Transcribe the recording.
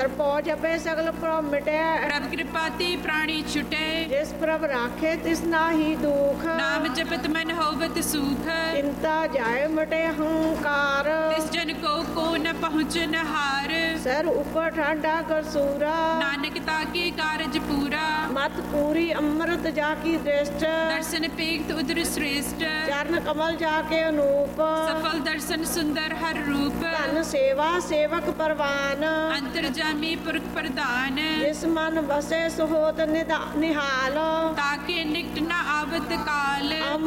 सरपो जपे सगल प्रभ मिटे, प्रभ कृपाति प्राणी छुटे। जिस प्रभ राखे तिस नाहि दुख, नाम जपत मन होवत सुख। चिंता जाय मिटे हंकार, तिस जन को न पहुँचन हार। सर ऊपर ठाडा कर सूरा, नानक ताके कारज पूरा। मत पूरी अमृत जाकी दृष्ट, दर्शन पेक्त उदर श्रेष्ठ। चरण कमल जाके अनूप, सफल दर्शन सुंदर हर रूप। धन सेवा सेवक परवान, अंतर्जामी पुरख प्रदान। जिस मन बसे सुहोत निहाल, ताके निकट न आवत काल।